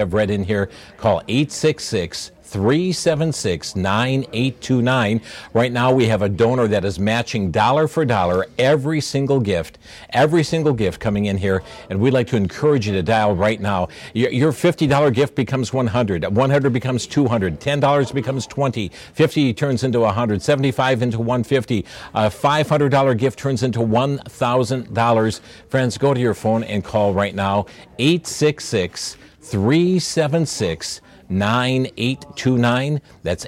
I've read in here. Call 866-376-9829. Right now we have a donor that is matching dollar for dollar every single gift coming in here, and we'd like to encourage you to dial right now. Your $50 gift becomes $100, $100 becomes $200, $10 becomes $20, $50 turns into $100, $75 into $150, a $500 gift turns into $1,000. Friends, go to your phone and call right now, 866-376-9829. That's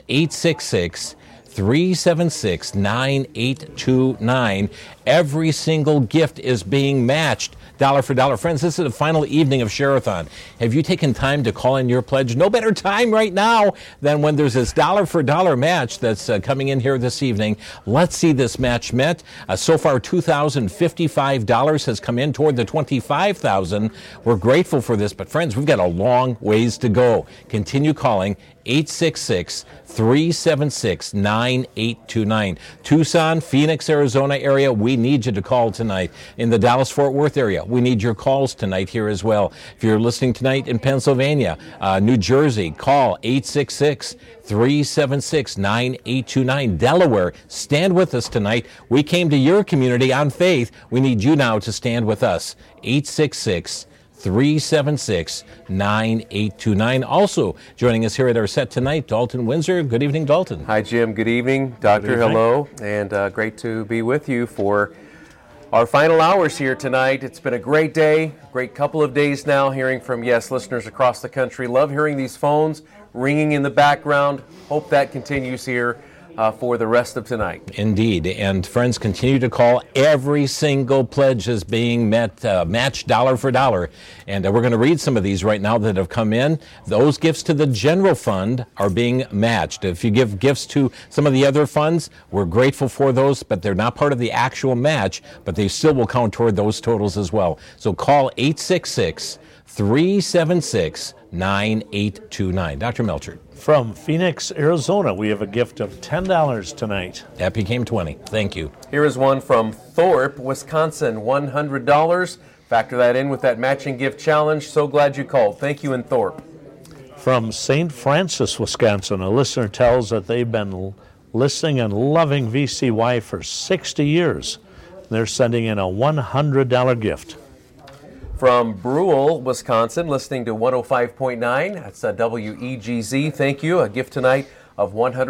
866-376-9829. Every single gift is being matched dollar for dollar. Friends, this is the final evening of Share-a-thon. Have you taken time to call in your pledge? No better time right now than when there's this dollar for dollar match that's coming in here this evening. Let's see this match met. So far, $2,055 has come in toward the $25,000. We're grateful for this, but friends, we've got a long ways to go. Continue calling 866-376-9829. Tucson, Phoenix, Arizona area, we need you to call tonight. In the Dallas-Fort Worth area, we need your calls tonight here as well. If you're listening tonight in Pennsylvania, New Jersey, call 866-376-9829. Delaware, stand with us tonight. We came to your community on faith. We need you now to stand with us. 866-376-9829. Also joining us here at our set tonight, Dalton Windsor. Good evening, Dalton. Hi, Jim. Good evening. Doctor, hello. And great to be with you for our final hours here tonight. It's been a great day, great couple of days now, hearing from, listeners across the country. Love hearing these phones ringing in the background. Hope that continues here for the rest of tonight. Indeed. And friends, continue to call. Every single pledge is being matched dollar for dollar. And we're going to read some of these right now that have come in. Those gifts to the general fund are being matched. If you give gifts to some of the other funds, we're grateful for those, but they're not part of the actual match, but they still will count toward those totals as well. So call 866-376-9829. Dr. Melchert. From Phoenix, Arizona, we have a gift of $10 tonight. That became 20. Thank you. Here is one from Thorpe, Wisconsin, $100. Factor that in with that matching gift challenge. So glad you called. Thank you in Thorpe. From St. Francis, Wisconsin, a listener tells that they've been listening and loving VCY for 60 years. They're sending in a $100 gift. From Brule, Wisconsin, listening to 105.9. That's WEGZ. Thank you. A gift tonight of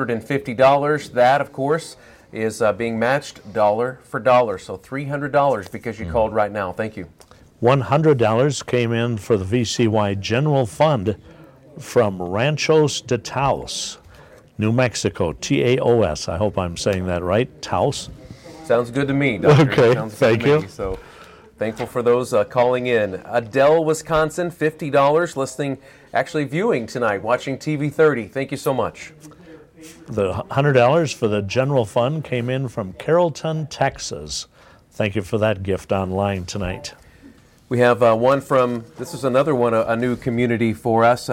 $150. That, of course, is being matched dollar for dollar. So $300 because you called right now. Thank you. $100 came in for the VCY General Fund from Ranchos de Taos, New Mexico. Taos. I hope I'm saying that right. Taos. Sounds good to me, Doctor. Okay, Sounds thank you. So thankful for those calling in. Adele, Wisconsin, $50, listening, actually viewing tonight, watching TV 30. Thank you so much. The $100 for the general fund came in from Carrollton, Texas. Thank you for that gift online tonight. We have one from, this is another one, a new community for us,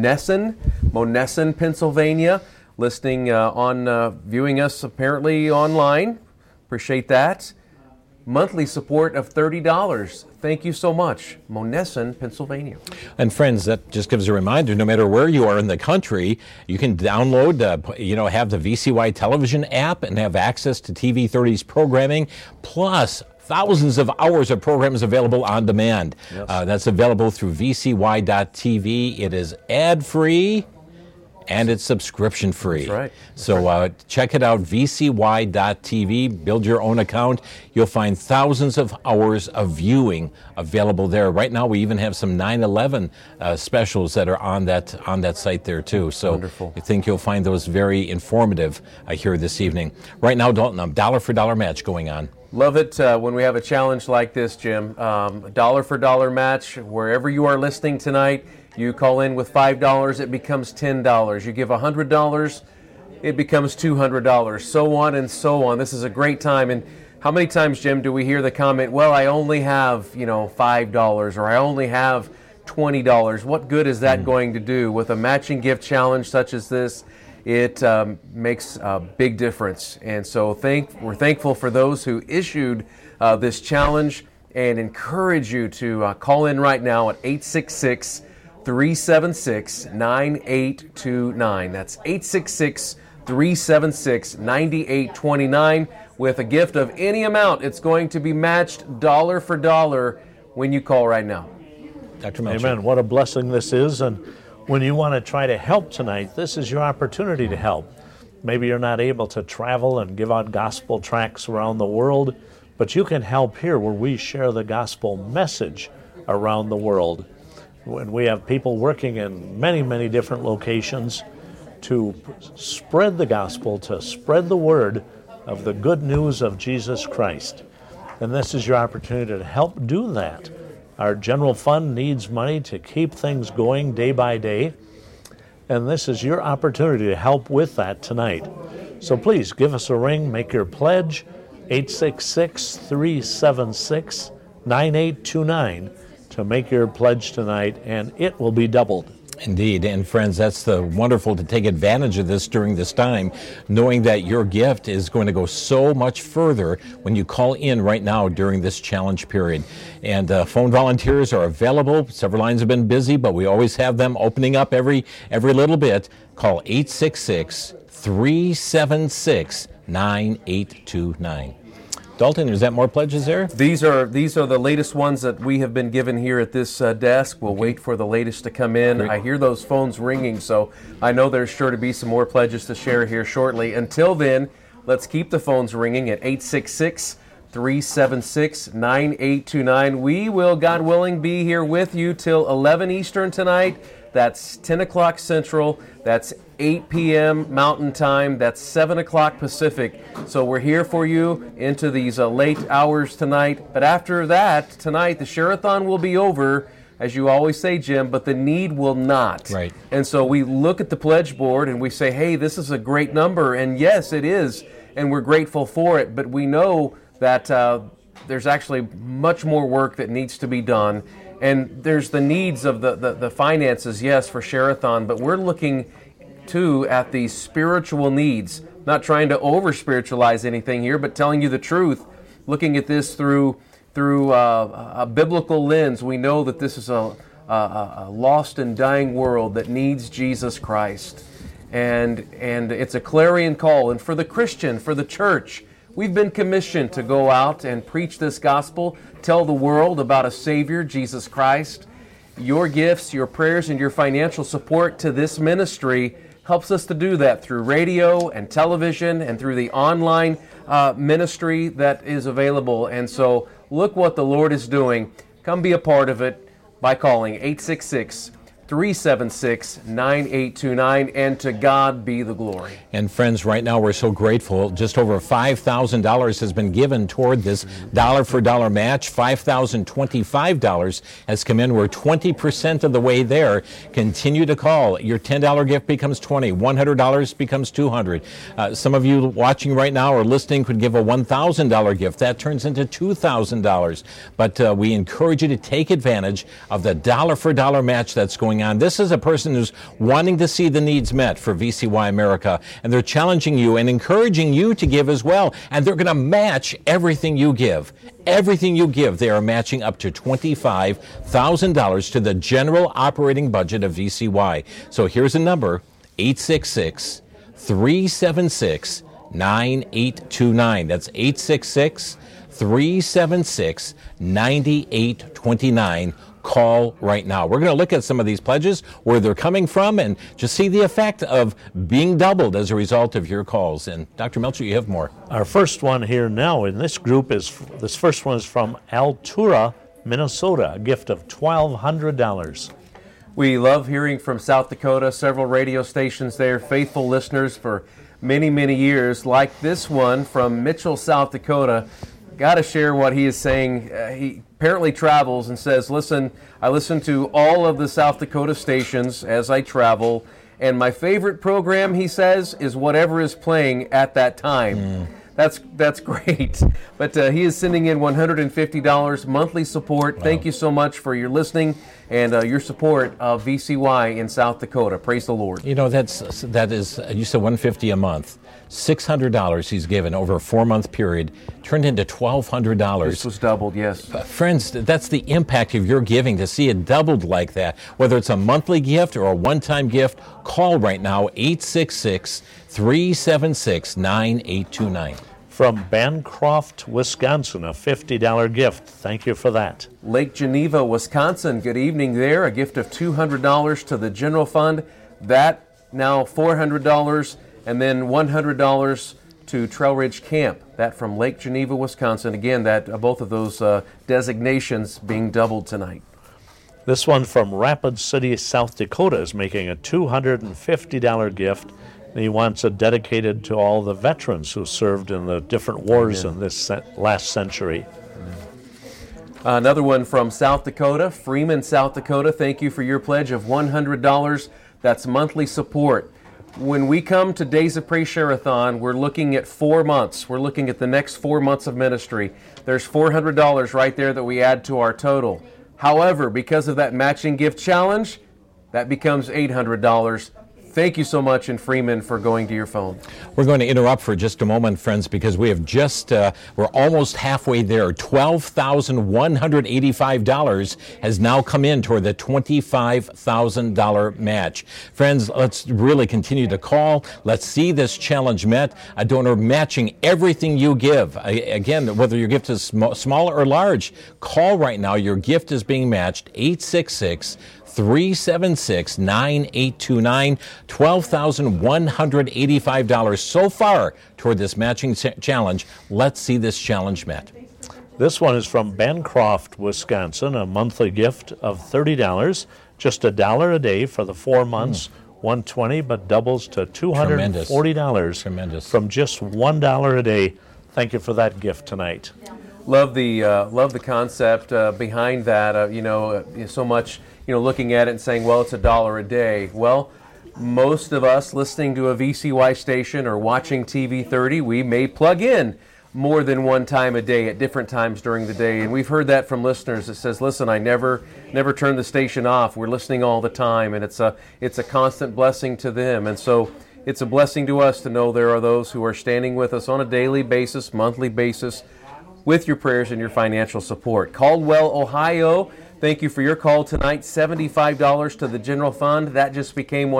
Monessen, Pennsylvania, listening viewing us apparently online. Appreciate that. Monthly support of $30. Thank you so much. Monessen, Pennsylvania. And friends, that just gives a reminder, no matter where you are in the country, you can download, have the VCY television app and have access to TV 30's programming, plus thousands of hours of programs available on demand. Yes. That's available through vcy.tv. It is ad-free. And it's subscription free. That's right. So check it out, vcy.tv. Build your own account. You'll find thousands of hours of viewing available there. Right now, we even have some 9/11 specials that are on that site there too. So wonderful. I think you'll find those very informative here this evening. Right now, Dalton, a dollar for dollar match going on. Love it when we have a challenge like this, Jim. A dollar for dollar match. Wherever you are listening tonight, you call in with $5, it becomes $10. You give $100, it becomes $200. So on and so on. This is a great time. And how many times, Jim, do we hear the comment, well, I only have, $5 or I only have $20. What good is that going to do? With a matching gift challenge such as this, it makes a big difference. And so we're thankful for those who issued this challenge and encourage you to call in right now at 866 866-376-9829. That's 866-376-9829. With a gift of any amount, it's going to be matched dollar for dollar when you call right now. Dr. Melcher. Amen. What a blessing this is. And when you want to try to help tonight, this is your opportunity to help. Maybe you're not able to travel and give out gospel tracts around the world, but you can help here where we share the gospel message around the world. When we have people working in many, many different locations to spread the gospel, to spread the word of the good news of Jesus Christ. And this is your opportunity to help do that. Our general fund needs money to keep things going day by day, and this is your opportunity to help with that tonight. So please give us a ring, make your pledge, 866-376-9829 to make your pledge tonight, and it will be doubled. Indeed, and friends, that's the wonderful to take advantage of this during this time, knowing that your gift is going to go so much further when you call in right now during this challenge period. And phone volunteers are available. Several lines have been busy, but we always have them opening up every little bit. Call 866-376-9829. Dalton, is that more pledges there? These are the latest ones that we have been given here at this desk. We'll wait for the latest to come in. Great. I hear those phones ringing, so I know there's sure to be some more pledges to share here shortly. Until then, let's keep the phones ringing at 866-376-9829. We will, God willing, be here with you till 11 Eastern tonight. That's 10 o'clock Central. That's 8 p.m. Mountain Time. That's 7 o'clock Pacific. So we're here for you into these late hours tonight. But after that, tonight, the Share-a-thon will be over, as you always say, Jim, but the need will not. Right. And so we look at the pledge board and we say, hey, this is a great number. And yes, it is. And we're grateful for it. But we know that there's actually much more work that needs to be done. And there's the needs of the finances, yes, for Share-a-thon, but we're looking too at the spiritual needs, not trying to over-spiritualize anything here, but telling you the truth, looking at this through a biblical lens. We know that this is a lost and dying world that needs Jesus Christ. And it's a clarion call. And for the Christian, for the church, we've been commissioned to go out and preach this gospel, tell the world about a Savior, Jesus Christ. Your gifts, your prayers, and your financial support to this ministry helps us to do that through radio and television and through the online ministry that is available. And so look what the Lord is doing. Come be a part of it by calling 866-376-9829, and to God be the glory. And friends, right now we're so grateful. Just over $5,000 has been given toward this dollar-for-dollar match. $5,025 has come in. We're 20% of the way there. Continue to call. Your $10 gift becomes $20. $100 becomes $200. Some of you watching right now or listening could give a $1,000 gift. That turns into $2,000. But we encourage you to take advantage of the dollar-for-dollar match that's going on. This is a person who's wanting to see the needs met for VCY America, and they're challenging you and encouraging you to give as well, and they're going to match everything you give. Everything you give, they are matching up to $25,000 to the general operating budget of VCY. So here's a number, 866-376-9829. That's 866-376-9829. Call right now. We're going to look at some of these pledges, where they're coming from, and just see the effect of being doubled as a result of your calls. And Dr. Melcher, you have more. Our first one here now in this group is, this first one is from Altura, Minnesota, a gift of $1,200. We love hearing from South Dakota, several radio stations there, faithful listeners for many, many years, like this one from Mitchell, South Dakota. Got to share what he is saying. He apparently travels and says, listen, I listen to all of the South Dakota stations as I travel, and my favorite program, he says, is whatever is playing at that time. That's great. But he is sending in $150 monthly support. Wow. Thank you so much for your listening and your support of VCY in South Dakota. Praise the Lord. You know, that is, you said $150 a month. $600 he's given over a 4-month period turned into $1,200. This was doubled, yes. Friends, that's the impact of your giving, to see it doubled like that. Whether it's a monthly gift or a one-time gift, call right now, 866-376-9829. From Bancroft, Wisconsin, a $50 gift. Thank you for that. Lake Geneva, Wisconsin, good evening there. A gift of $200 to the general fund. That now $400, and then $100 to Trail Ridge Camp. That from Lake Geneva, Wisconsin. Again, that both of those designations being doubled tonight. This one from Rapid City, South Dakota is making a $250 gift. And he wants it dedicated to all the veterans who served in the different wars in this last century. Another one from South Dakota, Freeman, South Dakota. Thank you for your pledge of $100. That's monthly support. When we come to Days of Praise Share-a-thon, we're looking at 4 months. We're looking at the next 4 months of ministry. There's $400 right there that we add to our total. However, because of that matching gift challenge, that becomes $800. Thank you so much in Freeman for going to your phone. We're going to interrupt for just a moment, friends, because we have just, we're almost halfway there. $12,185 has now come in toward the $25,000 match. Friends, let's really continue to call. Let's see this challenge met. A donor matching everything you give. Again, whether your gift is small or large, call right now. Your gift is being matched, 866-376-9829, $12,185 so far toward this matching challenge. Let's see this challenge met. This one is from Bancroft, Wisconsin, a monthly gift of $30, just $1 a day for the 4 months, $120, but doubles to $240. Tremendous. From just $1 a day. Thank you for that gift tonight. Love the concept behind that. So much. Looking at it and saying, well, it's $1 a day. Well, most of us listening to a VCY station or watching TV 30, we may plug in more than one time a day at different times during the day. And we've heard that from listeners that says, listen, I never turn the station off. We're listening all the time, and it's a constant blessing to them. And so it's a blessing to us to know there are those who are standing with us on a daily basis, monthly basis, with your prayers and your financial support. Caldwell, Ohio, thank you for your call tonight. $75 to the general fund. That just became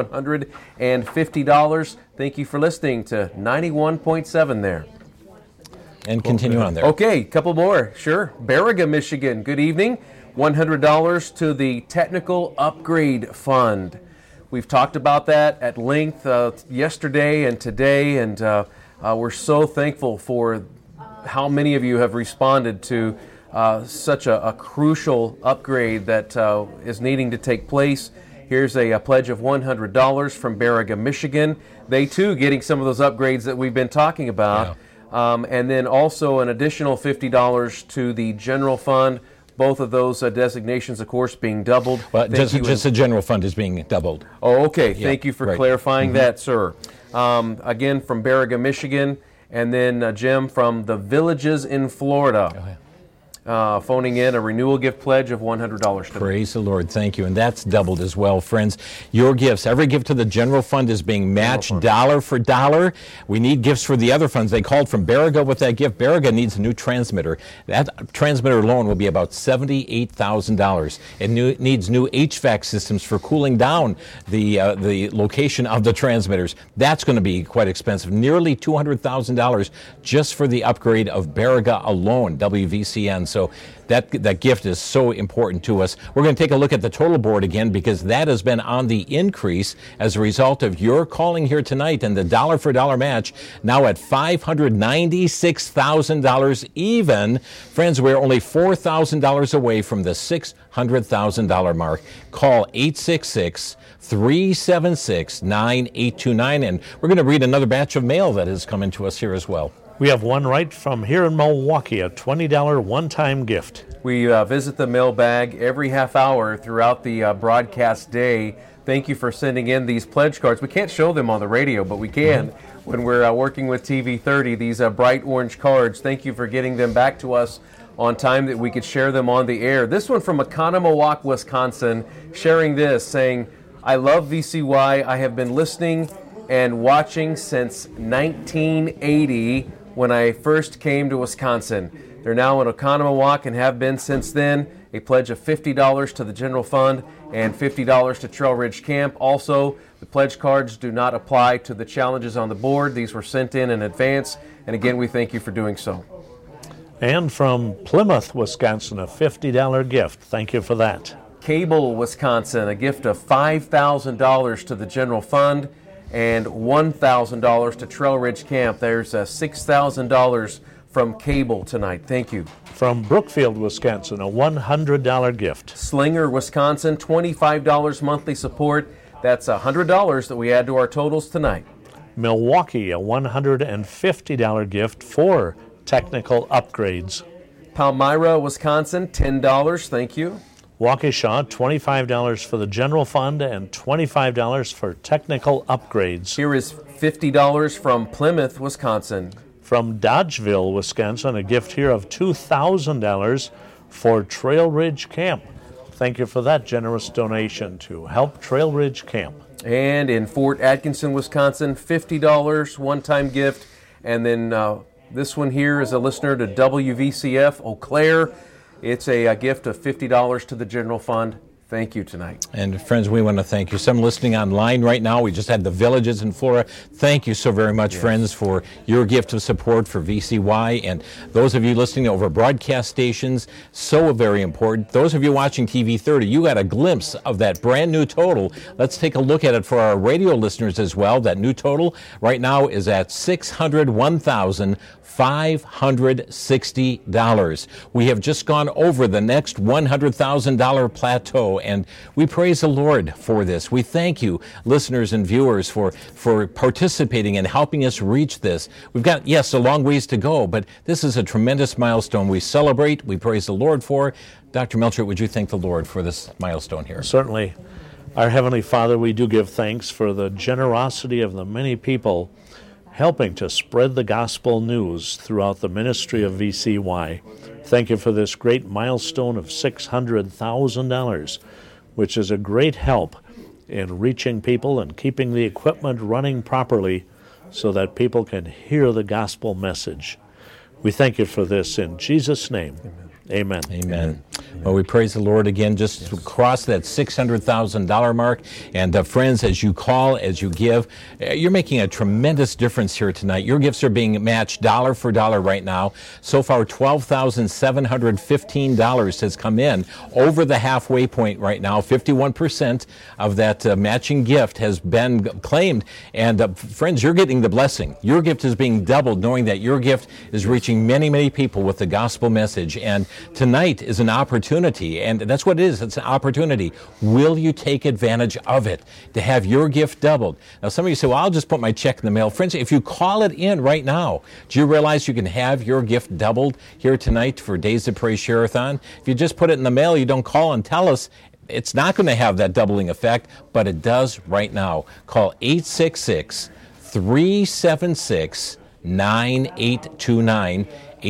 $150. Thank you for listening to 91.7 there. And continue on there. Okay, couple more. Sure. Baraga, Michigan. Good evening. $100 to the Technical Upgrade Fund. We've talked about that at length yesterday and today, and we're so thankful for how many of you have responded to such a crucial upgrade that is needing to take place. Here's a pledge of $100 from Baraga, Michigan. They too getting some of those upgrades that we've been talking about. Yeah. And then also an additional $50 to the general fund. Both of those designations, of course, being doubled. Well, just the general fund is being doubled. Oh, okay. Yeah. Thank you for clarifying that, sir. Again, from Baraga, Michigan. And then Jim from the Villages in Florida. Oh, yeah. Phoning in a renewal gift pledge of $100 today. Praise the Lord. Thank you. And that's doubled as well, friends. Your gifts, every gift to the general fund is being matched dollar for dollar. We need gifts for the other funds. They called from Baraga with that gift. Baraga needs a new transmitter. That transmitter alone will be about $78,000. It needs new HVAC systems for cooling down the location of the transmitters. That's going to be quite expensive. Nearly $200,000 just for the upgrade of Baraga alone, WVCN. So that gift is so important to us. We're going to take a look at the total board again, because that has been on the increase as a result of your calling here tonight, and the dollar for dollar match now at $596,000 even. Friends, we're only $4,000 away from the $600,000 mark. Call 866-376-9829, and we're going to read another batch of mail that has come into us here as well. We have one right from here in Milwaukee, a $20 one-time gift. We visit the mailbag every half hour throughout the broadcast day. thank you for sending in these pledge cards. We can't show them on the radio, but we can when we're working with TV30, these bright orange cards. Thank you for getting them back to us on time that we could share them on the air. This one from Oconomowoc, Wisconsin, sharing this, saying, I love VCY. I have been listening and watching since 1980 when I first came to Wisconsin. They're now in Oconomowoc and have been since then. A pledge of $50 to the general fund and $50 to Trail Ridge Camp. Also, the pledge cards do not apply to the challenges on the board. These were sent in advance. And again, we thank you for doing so. And from Plymouth, Wisconsin, a $50 gift. Thank you for that. Cable, Wisconsin, a gift of $5,000 to the general fund and $1,000 to Trail Ridge Camp. There's $6,000 from Cable tonight. Thank you. From Brookfield, Wisconsin, a $100 gift. Slinger, Wisconsin, $25 monthly support. That's $100 that we add to our totals tonight. Milwaukee, a $150 gift for technical upgrades. Palmyra, Wisconsin, $10. Thank you. Waukesha, $25 for the general fund and $25 for technical upgrades. Here is $50 from Plymouth, Wisconsin. From Dodgeville, Wisconsin, a gift here of $2,000 for Trail Ridge Camp. Thank you for that generous donation to help Trail Ridge Camp. And in Fort Atkinson, Wisconsin, $50 one-time gift. And then this one here is a listener to WVCF Eau Claire. It's a gift of $50 to the general fund. Thank you tonight. And friends, we want to thank you. Some listening online right now. We just had the Villages in Florida. Thank you so very much, friends, for your gift of support for VCY. And those of you listening over broadcast stations, so very important. Those of you watching TV30, you got a glimpse of that brand new total. Let's take a look at it for our radio listeners as well. That new total right now is at $601,560. We have just gone over the next $100,000 plateau, and we praise the Lord for this. We thank you, listeners and viewers, for participating and helping us reach this. We've got, yes, a long ways to go, but this is a tremendous milestone we celebrate, we praise the Lord for. Dr. Melchert, would you thank the Lord for this milestone here? Certainly. Our Heavenly Father, we do give thanks for the generosity of the many people helping to spread the gospel news throughout the ministry of VCY. Thank you for this great milestone of $600,000, which is a great help in reaching people and keeping the equipment running properly so that people can hear the gospel message. We thank you for this in Jesus' name. Amen. Amen. Well, we praise the Lord again, just to cross that $600,000 mark. And friends, as you call, as you give, you're making a tremendous difference here tonight. Your gifts are being matched dollar for dollar right now. So far, $12,715 has come in over the halfway point right now. 51% of that matching gift has been claimed. And friends, you're getting the blessing. Your gift is being doubled, knowing that your gift is reaching many, many people with the gospel message. And tonight is an opportunity, and that's what it is. It's an opportunity. Will you take advantage of it to have your gift doubled? Now, some of you say, well, I'll just put my check in the mail. Friends, if you call it in right now, do you realize you can have your gift doubled here tonight for Days of Praise Share-a-thon? If you just put it in the mail, you don't call and tell us, it's not going to have that doubling effect, but it does right now. Call 866-376-9829,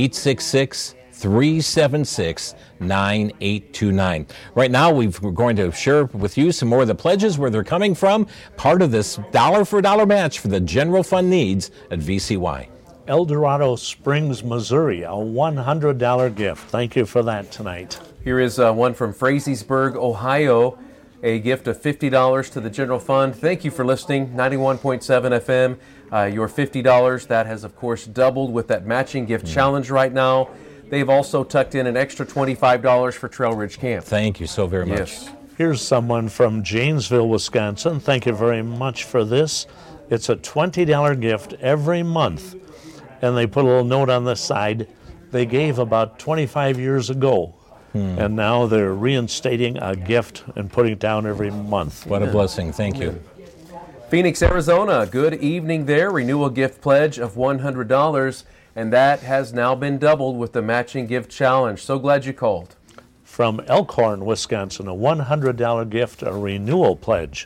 866-376-9829. Right now, we're going to share with you some more of the pledges, where they're coming from, part of this dollar-for-dollar match for the general fund needs at VCY. El Dorado Springs, Missouri, a $100 gift. Thank you for that tonight. Here is one from Frazeysburg, Ohio, a gift of $50 to the general fund. Thank you for listening. 91.7 FM. Your $50, that has, of course, doubled with that matching gift challenge right now. They've also tucked in an extra $25 for Trail Ridge Camp. Thank you so very much. Yes. Here's someone from Janesville, Wisconsin. Thank you very much for this. It's a $20 gift every month. And they put a little note on the side. They gave about 25 years ago. And now they're reinstating a gift and putting it down every month. What a blessing. Thank you. Phoenix, Arizona, good evening there. Renewal gift pledge of $100, and that has now been doubled with the matching gift challenge. So glad you called. From Elkhorn, Wisconsin, a $100 gift, a renewal pledge.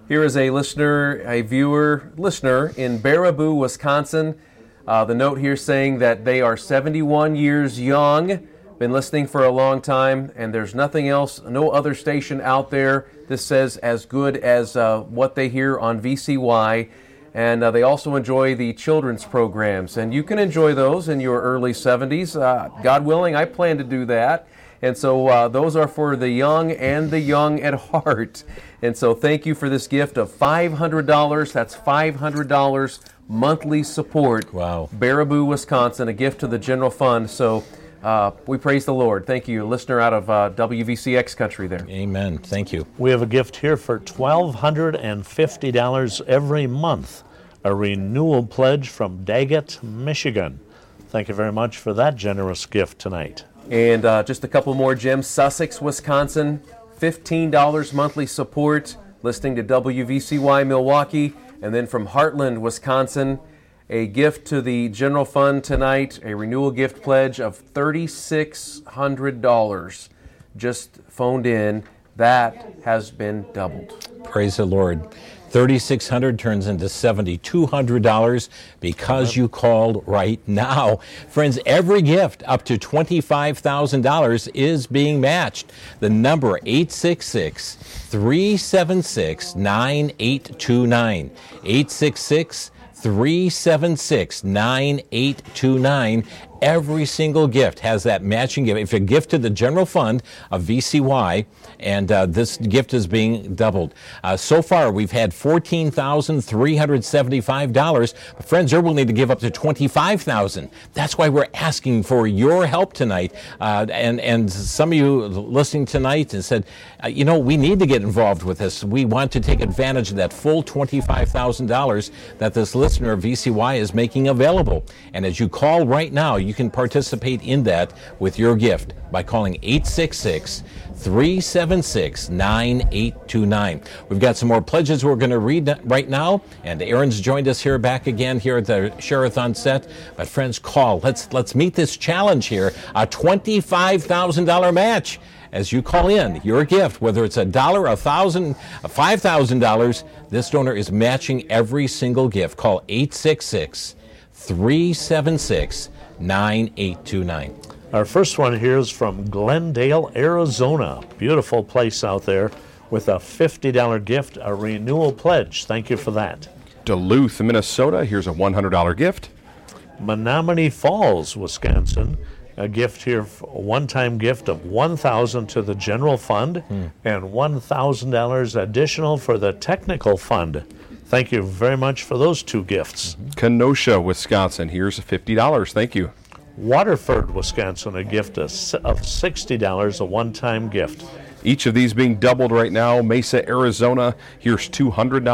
Here is a listener in Baraboo, Wisconsin. The note here saying that they are 71 years young, been listening for a long time, and there's nothing else, no other station out there, this says, as good as what they hear on VCY. And they also enjoy the children's programs. And you can enjoy those in your early 70s. God willing, I plan to do that. And so those are for the young and the young at heart. And so thank you for this gift of $500. That's $500 monthly support. Wow. Baraboo, Wisconsin, a gift to the general fund. So we praise the Lord. Thank you, listener out of WVCX country there. Amen. Thank you. We have a gift here for $1,250 every month, a renewal pledge from Daggett, Michigan. Thank you very much for that generous gift tonight. And just a couple more, Jim. Sussex, Wisconsin, $15 monthly support, listening to WVCY Milwaukee. And then from Heartland, Wisconsin, a gift to the general fund tonight, a renewal gift pledge of $3,600. Just phoned in. That has been doubled. Praise the Lord. $3,600 turns into $7,200 because you called right now. Friends, every gift up to $25,000 is being matched. The number 866-376-9829. 866-376-9829. Every single gift has that matching gift. If a gift to the general fund of VCY, and this gift is being doubled. So far, we've had $14,375. But friends, you're willing to give up to $25,000. That's why we're asking for your help tonight. And some of you listening tonight and said, we need to get involved with this. We want to take advantage of that full $25,000 that this listener of VCY is making available. And as you call right now, you can participate in that with your gift by calling 866-376-9829. We've got some more pledges we're going to read right now, and Aaron's joined us here back again here at the Share-a-thon set. But friends, call. Let's meet this challenge here, a $25,000 match. As you call in your gift, whether it's $1, $1,000, $5,000, this donor is matching every single gift. Call 866-376-9829. Our first one here is from Glendale, Arizona. Beautiful place out there with a $50 gift, a renewal pledge. Thank you for that. Duluth, Minnesota. Here's a $100 gift. Menominee Falls, Wisconsin. A gift here, a one-time gift of $1,000 to the general fund and $1,000 additional for the technical fund. Thank you very much for those two gifts. Kenosha, Wisconsin. Here's $50. Thank you. Waterford, Wisconsin, a gift of $60, a one-time gift. Each of these being doubled right now. Mesa, Arizona. Here's $200.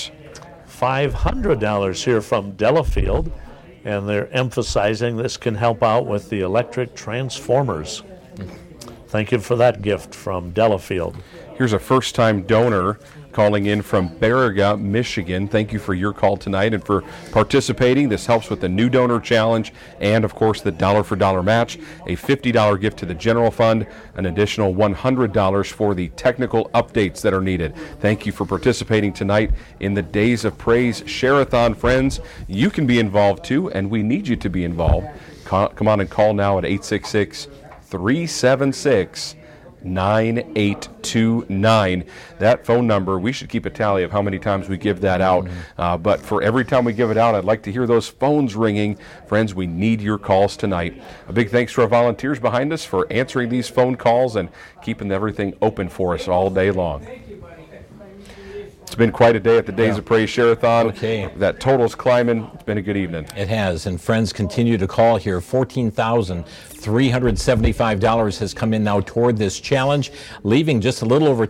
$500 here from Delafield. And they're emphasizing this can help out with the electric transformers. Thank you for that gift from Delafield. Here's a first-time donor calling in from Baraga, Michigan. Thank you for your call tonight and for participating. This helps with the new donor challenge and, of course, the dollar-for-dollar match, a $50 gift to the general fund, an additional $100 for the technical updates that are needed. Thank you for participating tonight in the Days of Praise Share-a-thon, friends. You can be involved, too, and we need you to be involved. Come on and call now at 866-376-9829. That phone number, we should keep a tally of how many times we give that out. But for every time we give it out, I'd like to hear those phones ringing. Friends, we need your calls tonight. A big thanks to our volunteers behind us for answering these phone calls and keeping everything open for us all day long. It's been quite a day at the Days of Praise Share-a-thon. Okay. That total's climbing. It's been a good evening. It has, and friends continue to call here. $14,375 has come in now toward this challenge, leaving just a little over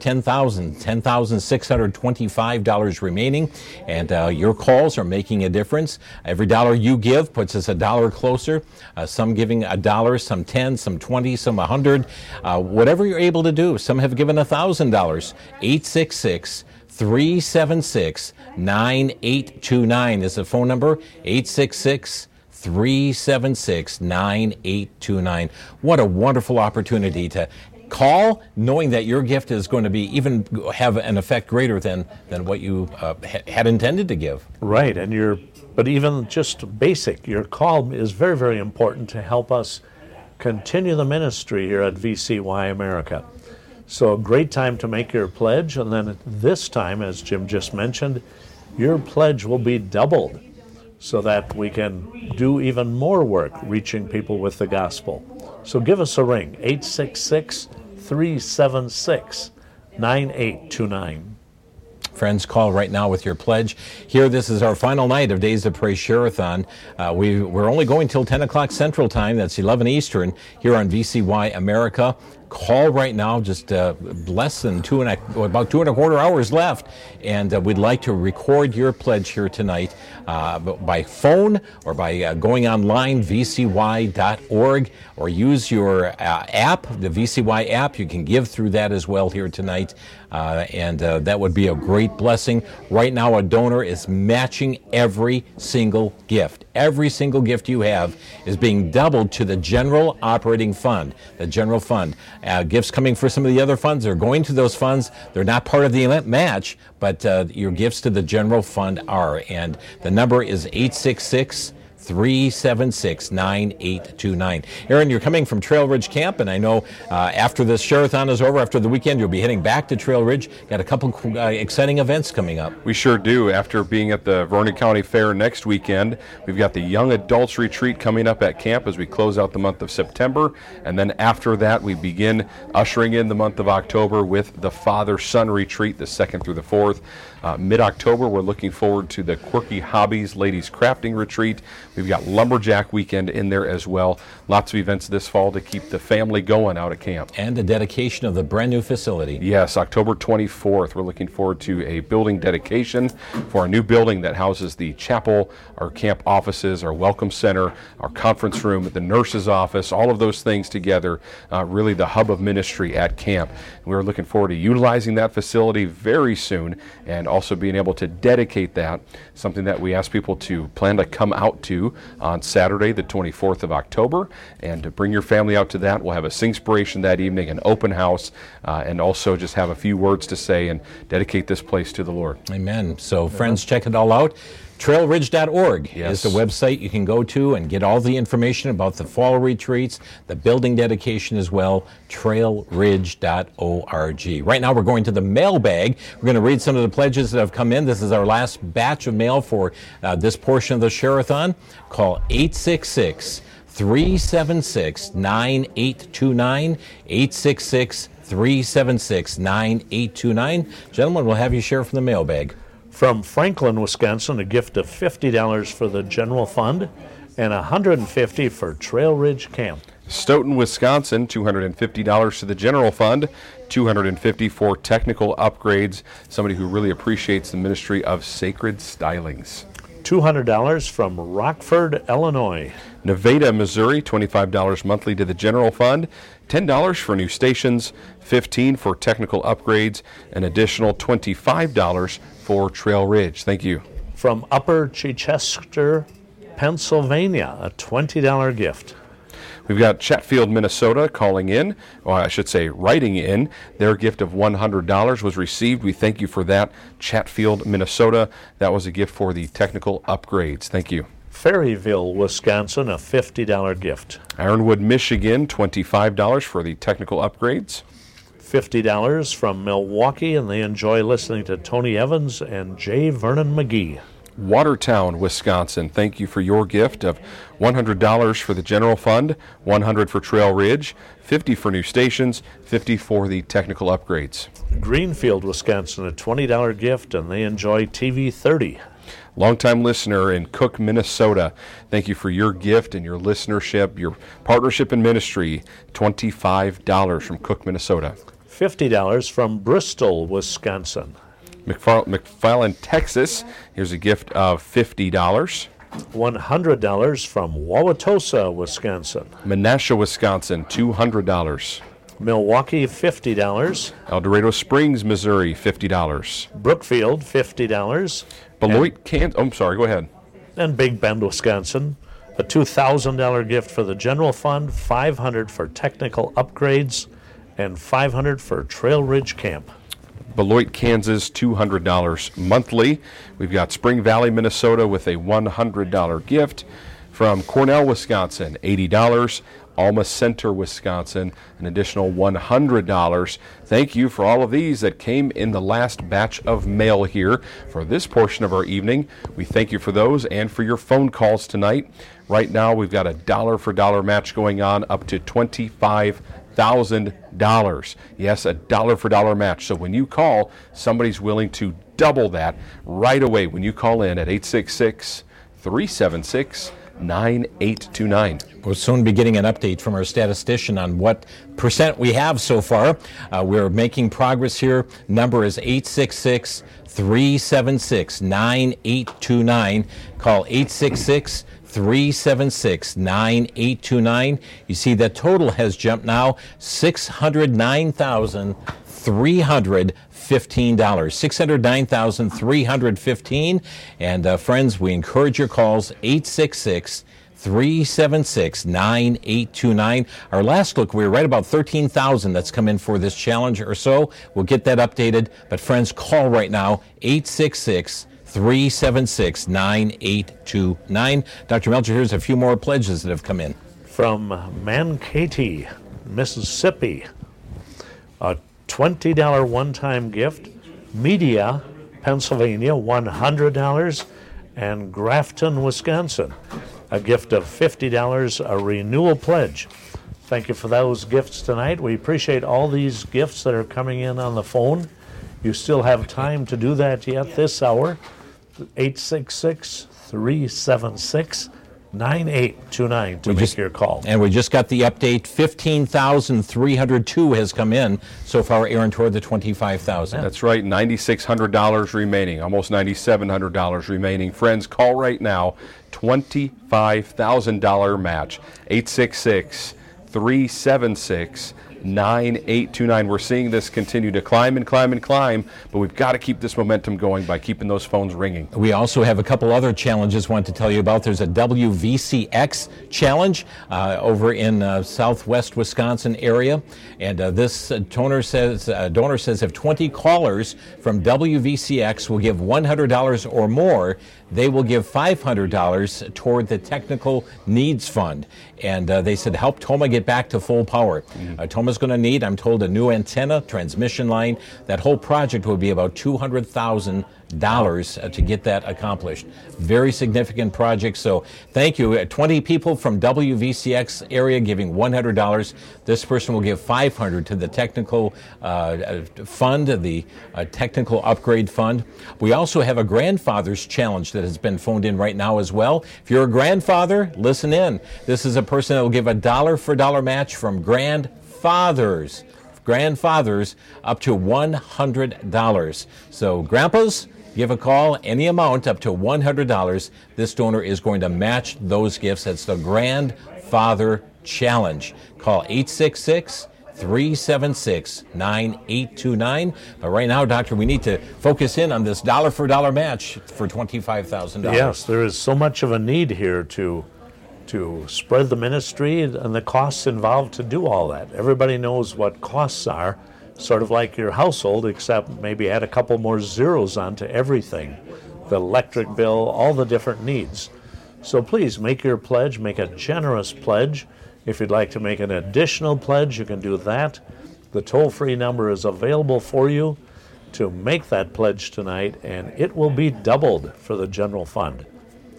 $10,625 remaining. And your calls are making a difference. Every dollar you give puts us a dollar closer. Some giving $1, some 10, some 20, some 100. Whatever you're able to do. Some have given $1,000. 866-376-9829 is the phone number. 866-376-9829. What a wonderful opportunity to call knowing that your gift is going to be even have an effect greater than what you had intended to give. Right, but even just basic, your call is very, very important to help us continue the ministry here at VCY America. So a great time to make your pledge, and then this time, as Jim just mentioned, your pledge will be doubled so that we can do even more work reaching people with the gospel. So give us a ring, 866-376-9829. Friends, call right now with your pledge. Here, this is our final night of Days of Praise Share-a-thon. We're only going till 10 o'clock Central Time. That's 11 Eastern here on VCY America. Call right now, just less than about 2.25 hours left, and we'd like to record your pledge here tonight by phone or by going online, vcy.org, or use your app, the VCY app. You can give through that as well here tonight, and that would be a great blessing. Right now, a donor is matching every single gift. Every single gift you have is being doubled to the general operating fund, the general fund. Gifts coming for some of the other funds are going to those funds. They're not part of the match, but your gifts to the general fund are. And the number is 866-376-9829. Aaron, you're coming from Trail Ridge Camp, and I know after this Share-a-thon is over, after the weekend, you'll be heading back to Trail Ridge. Got a couple exciting events coming up. We sure do. After being at the Vernon County Fair next weekend, we've got the Young Adults Retreat coming up at camp as we close out the month of September. And then after that, we begin ushering in the month of October with the Father-Son Retreat, the 2nd through the 4th. Mid-October, we're looking forward to the Quirky Hobbies Ladies Crafting Retreat. We've got Lumberjack Weekend in there as well. Lots of events this fall to keep the family going out at camp. And the dedication of the brand new facility. Yes, October 24th. We're looking forward to a building dedication for our new building that houses the chapel, our camp offices, our welcome center, our conference room, the nurse's office, all of those things together, really the hub of ministry at camp. We're looking forward to utilizing that facility very soon and also being able to dedicate that, something that we ask people to plan to come out to on Saturday, the 24th of October, and to bring your family out to that. We'll have a Singspiration that evening, an open house, and also just have a few words to say and dedicate this place to the Lord. Amen. So, friends, check it all out. Trailridge.org is the website you can go to and get all the information about the fall retreats, the building dedication as well, trailridge.org. Right now we're going to the mailbag. We're going to read some of the pledges that have come in. This is our last batch of mail for this portion of the Share-a-thon. Call 866-376-9829, 866-376-9829. Gentlemen, we'll have you share from the mailbag. From Franklin, Wisconsin, a gift of $50 for the general fund and $150 for Trail Ridge Camp. Stoughton, Wisconsin, $250 to the general fund, $250 for technical upgrades. Somebody who really appreciates the ministry of Sacred Stylings. $200 from Rockford, Illinois. Nevada, Missouri, $25 monthly to the general fund, $10 for new stations, $15 for technical upgrades, an additional $25 for Trail Ridge. Thank you. From Upper Chichester, Pennsylvania, a $20 gift. We've got Chatfield, Minnesota calling in, or I should say writing in. Their gift of $100 was received. We thank you for that. Chatfield, Minnesota. That was a gift for the technical upgrades. Thank you. Ferryville, Wisconsin, a $50 gift. Ironwood, Michigan, $25 for the technical upgrades. $50 from Milwaukee, and they enjoy listening to Tony Evans and J. Vernon McGee. Watertown, Wisconsin, thank you for your gift of $100 for the general fund, $100 for Trail Ridge, $50 for new stations, $50 for the technical upgrades. Greenfield, Wisconsin, a $20 gift, and they enjoy TV 30. Longtime listener in Cook, Minnesota, thank you for your gift and your listenership, your partnership in ministry, $25 from Cook, Minnesota. $50 from Bristol, Wisconsin. McFarland, Texas, here's a gift of $50. $100 from Wauwatosa, Wisconsin. Menasha, Wisconsin, $200. Milwaukee, $50. El Dorado Springs, Missouri, $50. Brookfield, $50. Beloit, Kansas. I'm sorry, go ahead. And Big Bend, Wisconsin, a $2,000 gift for the general fund, $500 for technical upgrades, and $500 for Trail Ridge Camp. Beloit, Kansas, $200 monthly. We've got Spring Valley, Minnesota with a $100 gift. From Cornell, Wisconsin, $80. Alma Center, Wisconsin, an additional $100. Thank you for all of these that came in the last batch of mail here for this portion of our evening. We thank you for those and for your phone calls tonight. Right now, we've got a dollar-for-dollar match going on up to $25,000. Yes, a dollar-for-dollar match. So when you call, somebody's willing to double that right away when you call in at 866-376-9829. We'll soon be getting an update from our statistician on what percent we have so far. We're making progress here. Number is 866-376-9829. Call 866-376-9829. You see that total has jumped now $609,315. $609,315. And friends, we encourage your calls, 866-376-9829. Our last look, we were right about 13,000 that's come in for this challenge or so. We'll get that updated. But friends, call right now, 866-376-9829. Dr. Melcher, here's a few more pledges that have come in. From Mankaty, Mississippi, a $20 one-time gift. Media, Pennsylvania, $100. And Grafton, Wisconsin, a gift of $50, a renewal pledge. Thank you for those gifts tonight. We appreciate all these gifts that are coming in on the phone. You still have time to do that yet this hour. 866-376-9829 to make your call. And we just got the update. 15,302 has come in so far, Aaron, toward the 25,000. That's right, $9,600 remaining, almost $9,700 remaining. Friends, call right now, $25,000 match, 866-376-9829. We're seeing this continue to climb and climb and climb, but we've got to keep this momentum going by keeping those phones ringing. We also have a couple other challenges I want to tell you about. There's a WVCX challenge over in southwest Wisconsin area, and this donor says if 20 callers from WVCX will give $100 or more, they will give $500 toward the Technical Needs Fund. And they said, help Toma get back to full power. Toma's going to need, I'm told, a new antenna, transmission line. That whole project will be about $200,000 to get that accomplished. Very significant project. So thank you. 20 people from WVCX area giving $100. This person will give $500 to the technical fund, the technical upgrade fund. We also have a grandfather's challenge that has been phoned in right now as well. If you're a grandfather, listen in. This is a person that will give a dollar-for-dollar match from grandfathers up to $100. So grandpas, give a call, any amount up to $100. This donor is going to match those gifts. It's the Grandfather Challenge. Call 866-376-9829. But right now, Doctor, we need to focus in on this dollar-for-dollar match for $25,000. Yes, there is so much of a need here to spread the ministry and the costs involved to do all that. Everybody knows what costs are, sort of like your household, except maybe add a couple more zeros onto everything. The electric bill, all the different needs. So please make your pledge, make a generous pledge. If you'd like to make an additional pledge, you can do that. The toll-free number is available for you to make that pledge tonight, and it will be doubled for the general fund.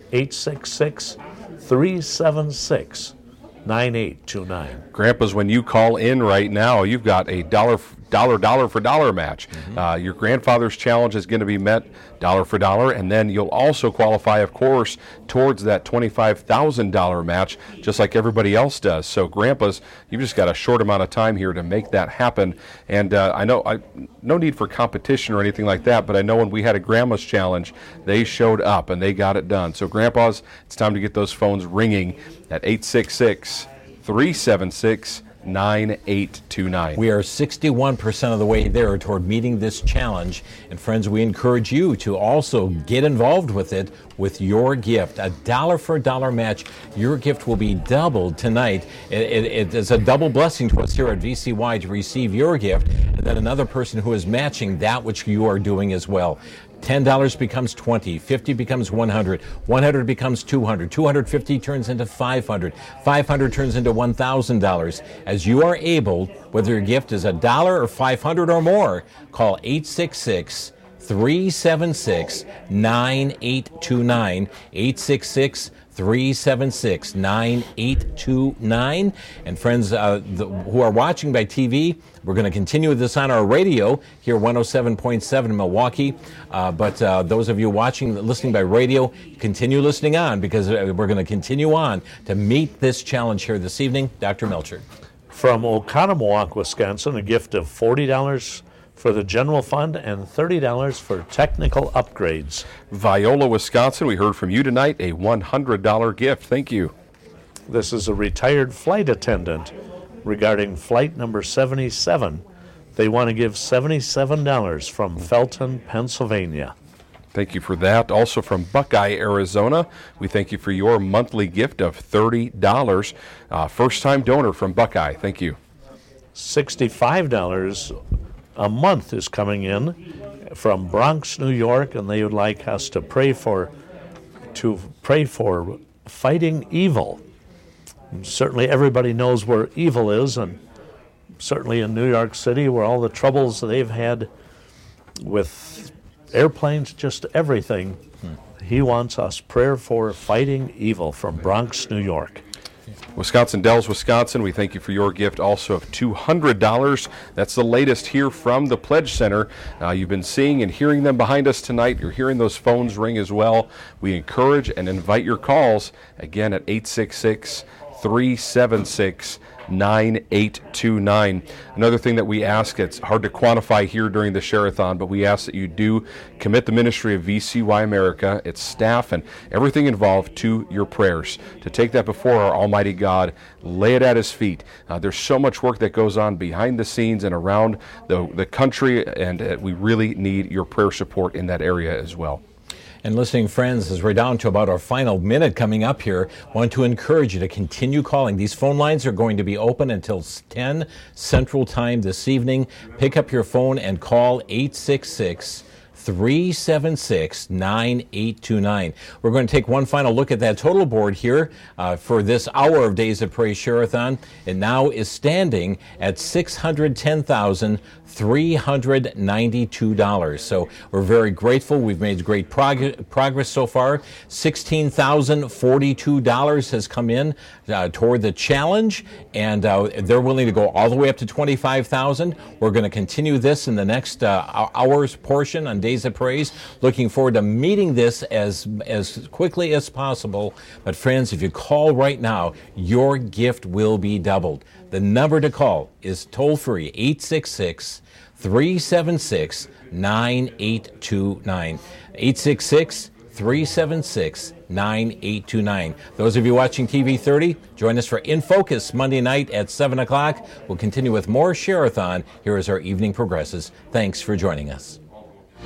866-376-9829. Grandpas, when you call in right now, you've got a dollar for dollar match. Your grandfather's challenge is going to be met dollar for dollar, and then you'll also qualify, of course, towards that $25,000 match, just like everybody else does. So, grandpas, you've just got a short amount of time here to make that happen. And I know no need for competition or anything like that, but I know when we had a grandma's challenge, they showed up and they got it done. So, grandpas, it's time to get those phones ringing at 866-376-9829. 9829. We are 61% of the way there toward meeting this challenge. And friends, we encourage you to also get involved with it with your gift. A dollar for a dollar match. Your gift will be doubled tonight. It is a double blessing to us here at VCY to receive your gift and then another person who is matching that which you are doing as well. $10 becomes $20, $50 becomes $100, $100 becomes $200, $250 turns into $500, $500 turns into $1,000. As you are able, whether your gift is $1 or $500 or more, call 866-376-9829, 866-376-9829. And friends who are watching by TV, we're going to continue this on our radio here, 107.7 in Milwaukee. But those of you listening by radio, continue listening on because we're going to continue on to meet this challenge here this evening. Dr. Melcher. From Oconomowoc, Wisconsin, a gift of $40 for the general fund and $30 for technical upgrades. Viola, Wisconsin, we heard from you tonight, a $100 gift. Thank you. This is a retired flight attendant regarding flight number 77. They want to give $77 from Felton, Pennsylvania. Thank you for that. Also from Buckeye, Arizona, we thank you for your monthly gift of $30. First-time donor from Buckeye. Thank you. $65 a month is coming in from Bronx, New York, and they would like us to pray for fighting evil. And certainly everybody knows where evil is, and certainly in New York City where all the troubles they've had with airplanes, just everything. He wants us prayer for fighting evil from Bronx, New York. Wisconsin Dells, Wisconsin, we thank you for your gift also of $200. That's the latest here from the Pledge Center. You've been seeing and hearing them behind us tonight. You're hearing those phones ring as well. We encourage and invite your calls, again, at 866-376-9829. Another thing that we ask, it's hard to quantify here during the Share-a-thon, but we ask that you do commit the ministry of VCY America, its staff, and everything involved to your prayers. To take that before our Almighty God, lay it at His feet. There's so much work that goes on behind the scenes and around the country, and we really need your prayer support in that area as well. And listening friends, as we're down to about our final minute coming up here, I want to encourage you to continue calling. These phone lines are going to be open until 10 Central Time this evening. Pick up your phone and call 866-376-9829. We're going to take one final look at that total board here for this hour of Days of Praise Share-a-thon. It now is standing at $610,392. So we're very grateful. We've made great progress so far. $16,042 has come in toward the challenge, and they're willing to go all the way up to $25,000. We're going to continue this in the next hour's portion on Days of Praise. Looking forward to meeting this as quickly as possible. But friends, if you call right now, your gift will be doubled. The number to call is toll-free, 866-376-9829. 866-376-9829. Those of you watching TV 30, join us for In Focus Monday night at 7 o'clock. We'll continue with more Share-a-thon here as our evening progresses. Thanks for joining us.